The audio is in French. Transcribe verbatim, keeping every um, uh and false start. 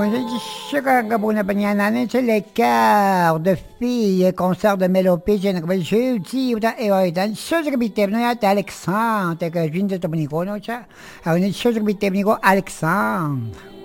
Shikagabuna Banyanan, c'est les quarts de filles, concert de mélopée, j'ai jeudi, et oidan, Shogabitebno, Alexandre, que je viens de Dominico, a une Shogabitebnico, Alexandre.